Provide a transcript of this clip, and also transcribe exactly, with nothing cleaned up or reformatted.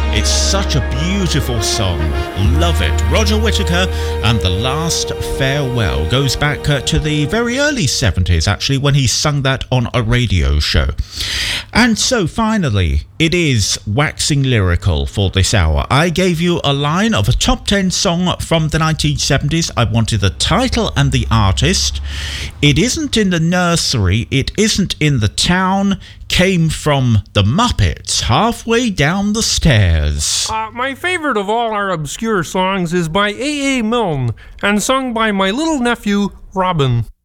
It's such a beautiful song. Love it. Roger Whittaker and The Last Farewell goes back uh, to the very early seventies, actually, when he sung that on a radio show. And so finally, it is waxing lyrical for this hour. I gave you a line of a top ten song from the nineteen seventies. I wanted the title and the artist. It isn't in the nursery. It isn't in the town. Came from the Muppets, Halfway Down the Stairs. Uh, my favorite of all our obscure songs is by A A Milne and sung by my little nephew, Robin.